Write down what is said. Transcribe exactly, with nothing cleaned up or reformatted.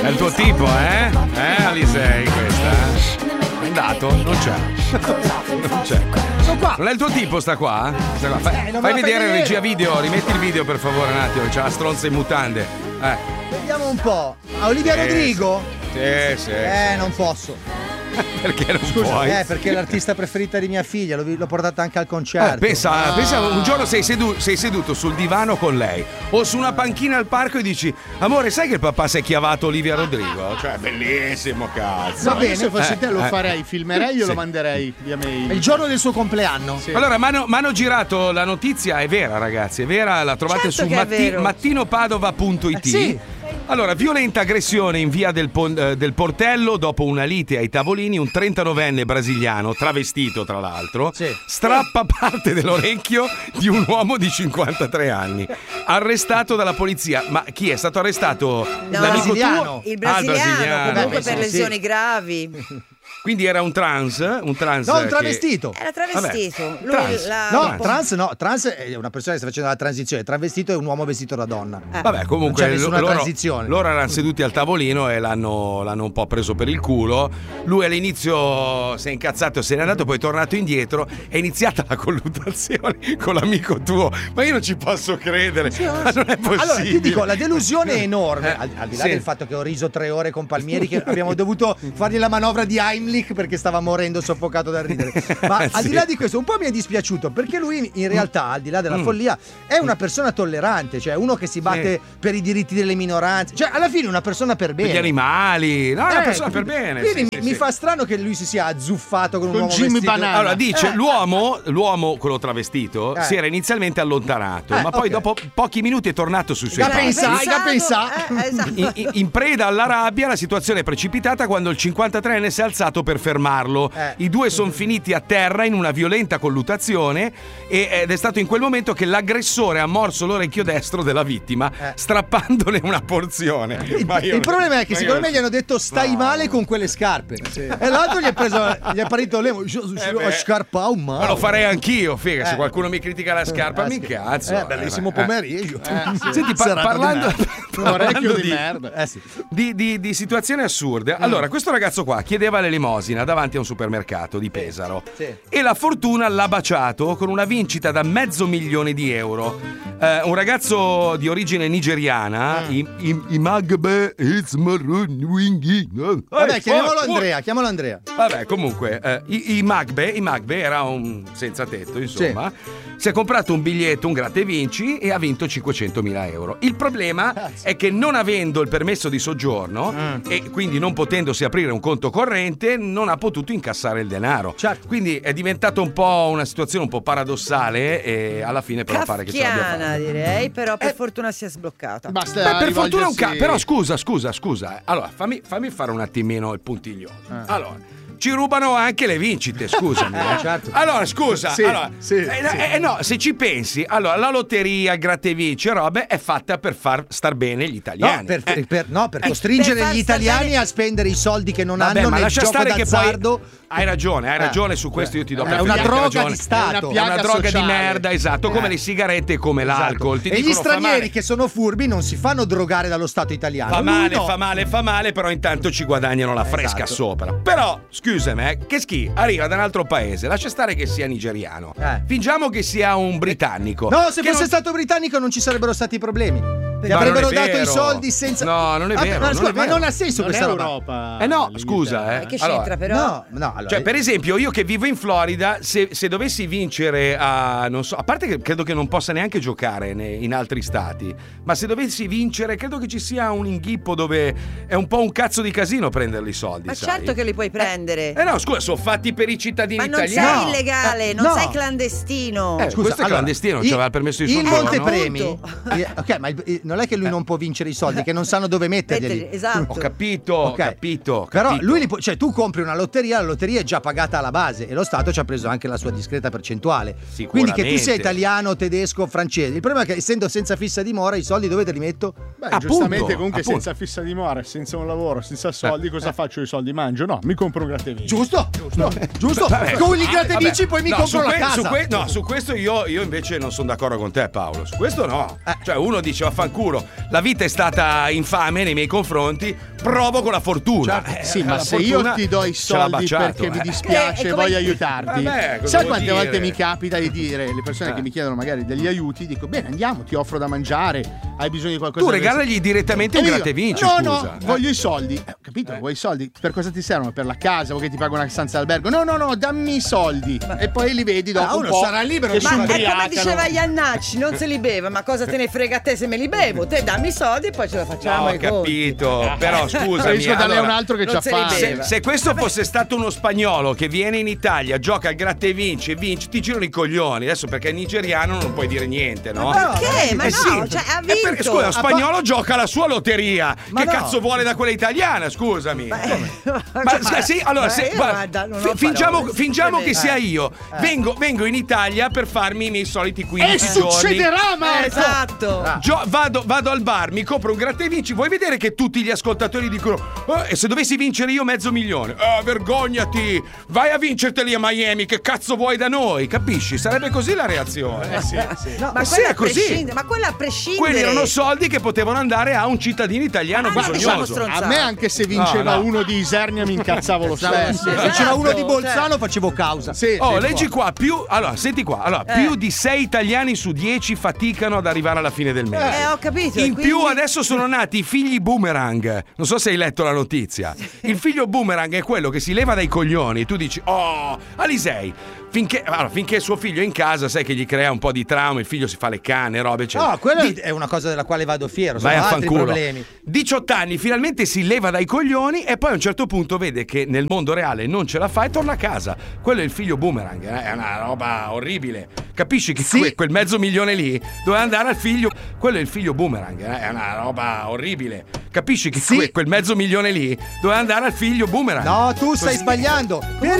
È il tuo tipo, eh? Eh, Alisei, questa. È andato? Non c'è. Non c'è. Sono qua. Non è il tuo tipo, sta qua? Sta qua. Fai, Eh, fai vedere in regia video, rimetti il video per favore un attimo, c'è la stronza in mutande. Eh. Vediamo un po'. A Olivia Sì, Rodrigo? Sì, sì. Eh, non posso. Perché non Scusa, puoi? eh, perché è l'artista preferita di mia figlia, l'ho, l'ho portata anche al concerto. Eh, pensa, Ah. pensa, un giorno sei, sedu- sei seduto sul divano con lei o su una panchina al parco e dici: amore, sai che il papà si è chiavato Olivia Rodrigo? Cioè, bellissimo, cazzo. Va No, bene. io se fossi Eh, te lo eh. farei, filmerei io Sì. lo manderei via mail. È il giorno del suo compleanno. Sì. Allora, mi hanno girato la notizia, è vera, ragazzi, è vera, la trovate Certo su che è matti- vero. mattinopadova punto it. Eh, sì. Allora, violenta aggressione in via del, Pon- eh, del Portello dopo una lite ai tavolini. Un trentanovenne brasiliano, travestito tra l'altro, Sì. strappa parte dell'orecchio di un uomo di cinquantatré anni, arrestato dalla polizia. Ma chi è stato arrestato? No, L'amico brasiliano. tuo? Il Ah, brasiliano, comunque Beh, per sì, lesioni sì. gravi. Quindi era un trans? Un trans No, un che- travestito. Era travestito. Vabbè, Lui trans. l'ha- No, un po'- trans no, trans è una persona che sta facendo la transizione, travestito è un uomo vestito da donna. Eh. Vabbè, comunque Non c'è nessuna loro, transizione. loro erano seduti al tavolino e l'hanno, l'hanno un po' preso per il culo. Lui all'inizio si è incazzato, se n'è andato, poi è tornato indietro. È iniziata la colluttazione con l'amico tuo. Ma io non ci posso credere. Ma non è possibile. Allora, ti dico, la delusione è enorme. Eh, Al, al di là sì. del fatto che ho riso tre ore con Palmieri, che abbiamo dovuto fargli la manovra di Heimlich perché stava morendo soffocato dal ridere. Ma al Sì. di là di questo, un po' mi è dispiaciuto perché lui, in realtà, al di là della Mm. follia, è una persona tollerante, cioè uno che si batte per i diritti delle minoranze. Cioè, alla fine, una persona per Per bene. gli animali. No, è una Eh, persona per bene. Quindi sì, mi, sì, mi sì. fa strano che lui si sia azzuffato con un Con uomo Jimmy vestito. Banana. Allora dice Eh. l'uomo, l'uomo quello travestito Eh. si era inizialmente allontanato, Eh, ma poi ok. dopo pochi minuti è tornato sui suoi Da passi. pensare, da Pensato- pensare. eh, esatto. In, in- in preda alla rabbia, la situazione è precipitata quando il cinquantatreenne si è alzato per fermarlo. Eh. I due sono finiti a terra in una violenta colluttazione e- ed è stato in quel momento che l'aggressore ha morso l'orecchio destro della vittima, Eh. strappandone una porzione. Il, Ma io- il problema è che ma secondo io- me gli hanno detto stai No. male con quelle scarpe e l'altro gli ha preso gli ha parito l'emo Eh beh. scarpa un Ma lo farei anch'io, figa, se Eh. qualcuno mi critica la scarpa Eh, mi sì. incazzo. Eh, bellissimo Eh, pomeriggio. Senti, pa- Serata di parlando, merda. Un orecchio parlando di di, merda. Eh sì. di, di- di situazioni assurde. Allora, questo ragazzo qua chiedeva l'elemosina davanti a un supermercato di Pesaro Sì. e la fortuna l'ha baciato con una vincita da mezzo milione di euro. Eh, un ragazzo di origine nigeriana, i, i, i Magbe, it's maroon wingy. Vabbè, Eh, chiamiamolo oh, Andrea, chiamalo Andrea. Vabbè, comunque, eh, i, i Magbe, i Magbe era un senza tetto, insomma. Si è comprato un biglietto, un gratta e vinci e ha vinto cinquecentomila euro. Il problema Cazzo. è che non avendo il permesso di soggiorno Mm. e quindi non potendosi aprire un conto corrente, non ha potuto incassare il denaro. Certo. Quindi è diventata un po' una situazione un po' paradossale e alla fine però pare che ce l'abbia fatta. Kafkiana, direi, però per Eh. fortuna si è sbloccata. Basta Beh, per fortuna un ca- rivolgersi- però scusa, scusa, scusa. Allora, fammi, fammi fare un attimino il puntiglio. Ah. Allora, ci rubano anche le vincite, scusami. Eh, eh. certo. Allora, scusa, Sì, allora, sì, eh, sì. eh, no, se ci pensi, allora la lotteria, il gratta e vinci e robe è fatta per far star bene gli No, italiani. per, Eh, per- no, per Eh, costringere per far gli stare italiani bene- a spendere i soldi che non vabbè, hanno ma nel lascia gioco stare che d'azzardo. poi hai ragione, hai Eh. ragione su questo, io ti do È perfettamente una droga ragione. di Stato. È una È una piaga droga di sociale. merda, esatto, come Eh. le sigarette e come l'alcol. Ti E gli dicono, fa stranieri male. che sono furbi non si fanno drogare dallo Stato italiano. Fa Lui male, no. fa male, fa male, però intanto ci guadagnano la fresca Esatto. sopra. Però, scusami, eh, che schifo, arriva da un altro paese, lascia stare che sia nigeriano. Eh. Fingiamo che sia un britannico. No, se Che fosse non- stato britannico non ci sarebbero stati problemi. Ti Ma avrebbero non è dato i vero. soldi senza. No, non è Ah, vero, Ma, non scusa, è ma vero. non ha senso Non è questa roba. Europa. Eh no, l'Inghilterra. scusa, eh. Ma che Allora, c'entra però? No, no, allora. Cioè, per esempio, io che vivo in Florida, se, se dovessi vincere a. Non so, a parte che credo che non possa neanche giocare ne- in altri stati, ma se dovessi vincere, credo che ci sia un inghippo dove è un po' un cazzo di casino prenderli i soldi. Ma sai? certo che li puoi prendere. Eh no, scusa, sono fatti per i cittadini Ma non italiani. sei illegale, Eh, non no. sei clandestino. Eh, Scusa, questo è allora, clandestino, non i- c'aveva il permesso di I soggiorno. montepremi. Appunto. Eh, Ok, ma il- il- non è che lui non può vincere i soldi, che non sanno dove metterli. Metterli, esatto. Ho capito, ho Ok. capito. ho Però capito. lui li può, cioè tu compri una lotteria, la lotteria è già pagata alla base e lo Stato ci ha preso anche la sua discreta percentuale. Quindi che tu sia Sicuramente. italiano, tedesco, francese. Il problema è che essendo senza fissa dimora, i soldi dove te li metto? Beh, Appunto, giustamente comunque appunto. senza fissa dimora, senza un lavoro, senza soldi, cosa faccio? I soldi mangio? No, mi compro un gratta e vinci. Giusto? Giusto? Giusto? Vabbè. Con i gratta e Vabbè. vinci poi mi No, compro su la que- casa. su que- no, su questo io, io invece non sono d'accordo con te, Paolo. Su questo no. Eh. Cioè, uno dice vaffanculo, vaffanculo, la vita è stata infame nei miei confronti, provo con la fortuna. Certo. Eh, Sì, ma la se fortuna io ti do i ce l'ha soldi baciato, perché eh. mi dispiace Eh, e e come- voglio aiutarti, Vabbè, cosa sai vuol quante volte dire? mi capita di dire, le persone Eh. che mi chiedono magari degli aiuti, dico bene, andiamo, ti offro da mangiare, hai bisogno di qualcosa Tu da regalagli direttamente E un io dico, gratta e vinci, no, scusa. no, voglio i soldi. Eh, ho capito, vuoi i soldi? Per cosa ti servono? Per la casa? Vuoi che ti pago una stanza d'albergo? No, no, no, dammi i soldi. E poi li vedi dopo Ah, un uno po' sarà libero che di si Ma è come ubriacano. diceva Iannacci, non se li beve, ma cosa te ne frega a te se me li bevo? Te dammi i soldi e poi ce la facciamo. No, ho i conti. capito, però scusami. Riesco a darne allora, un altro che non c'ha se li fame. beve. Se, se questo fosse stato uno spagnolo che viene in Italia, gioca al gratta e vinci e vinci, ti girano i coglioni. Adesso perché è nigeriano non puoi dire niente, no? Ma perché? Ma Eh no, sì. cioè ha Eh, vinto. perché, scusa, lo spagnolo gioca la sua lotteria. Ma che no. cazzo vuole da quella italiana? Scusami. Ma, Ma- sì, allora, ma se, io, guarda, guarda, non fi- ho fingiamo, parole, fingiamo sì, che eh. sia io. Vengo, vengo in Italia per farmi i miei soliti quindici E giorni. succederà, Marco! Esatto. Gio- vado, vado al bar, mi compro un gratta e vinci. Vuoi vedere che tutti gli ascoltatori dicono: "Eh, e se dovessi vincere io mezzo milione? Eh, vergognati! Vai a vincerteli a Miami, che cazzo vuoi da noi? Capisci? Sarebbe così la reazione. Eh sì, sì. No, ma Eh sì, quella è a così. prescindere, ma quella a prescindere. Quelli erano soldi che potevano andare a un cittadino italiano Ah, no, diciamo bisognoso. stronzate. A me anche se vinceva No, no. uno di Isernia mi incazzavo lo stesso. Esatto. Se c'era uno di Cioè- Bolzano facevo causa. Sì, Oh, sì, leggi qua, più. Allora, senti qua. Allora, Eh. più di sei italiani su dieci faticano ad arrivare alla fine del mese. Eh, ho capito. In quindi- più adesso sono nati i figli boomerang. Non so se hai letto la notizia. Il figlio boomerang è quello che si leva dai coglioni. Tu dici, oh, Alisei. Finché, allora, finché suo figlio è in casa, sai che gli crea un po' di trauma. Il figlio si fa le canne, robe, eccetera. No, quella Di- è una cosa della quale vado fiero. Sono Vai a altri fanculo. problemi. diciotto anni, finalmente si leva dai coglioni e poi a un certo punto vede che nel mondo reale non ce la fa e torna a casa. Quello è il figlio boomerang, eh? È una roba orribile. Capisci che Sì. que- quel mezzo milione lì doveva andare al figlio. Quello è il figlio boomerang, eh? È una roba orribile. Capisci che Sì. que- quel mezzo milione lì doveva andare al figlio boomerang. No, tu stai Così- sbagliando. Per